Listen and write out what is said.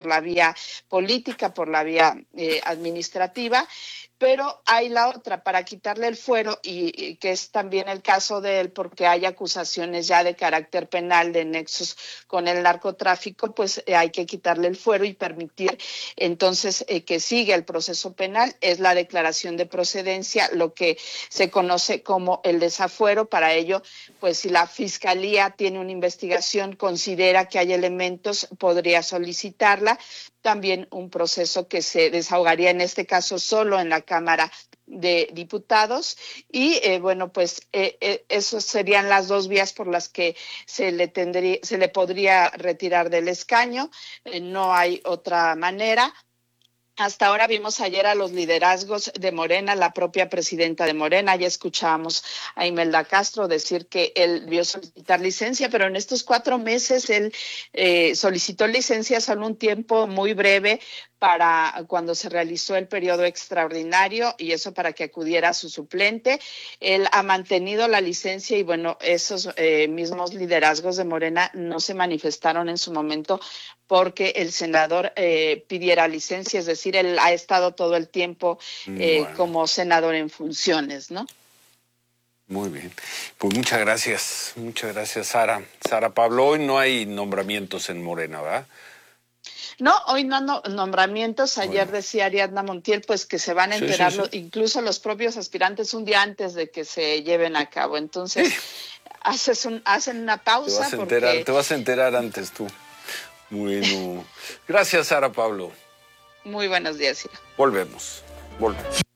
la vía política, por la vía administrativa. Pero hay la otra, para quitarle el fuero, y que es también el caso de él, porque hay acusaciones ya de carácter penal, de nexos con el narcotráfico, pues hay que quitarle el fuero y permitir entonces que siga el proceso penal. Es la declaración de procedencia, lo que se conoce como el desafuero. Para ello, pues si la Fiscalía tiene una investigación, considera que hay elementos, podría solicitarla. También un proceso que se desahogaría en este caso solo en la Cámara de Diputados y pues esas serían las dos vías por las que se le podría retirar del escaño. No hay otra manera. Hasta ahora vimos ayer a los liderazgos de Morena, la propia presidenta de Morena, ya escuchábamos a Imelda Castro decir que él vio solicitar licencia, pero en estos 4 meses él solicitó licencia solo un tiempo muy breve para cuando se realizó el periodo extraordinario y eso para que acudiera a su suplente. Él ha mantenido la licencia y bueno, esos mismos liderazgos de Morena no se manifestaron en su momento porque el senador pidiera licencia, es decir, él ha estado todo el tiempo como senador en funciones, ¿no? Muy bien, pues muchas gracias, Sara. Sara Pablo, hoy no hay nombramientos en Morena, ¿verdad? No, hoy no nombramientos. Ayer decía Ariadna Montiel pues que se van a enterar incluso los propios aspirantes un día antes de que se lleven a cabo. Entonces hacen una pausa. Te vas a enterar antes tú. Bueno, gracias Sara Pablo. Muy buenos días, Ciro. Volvemos.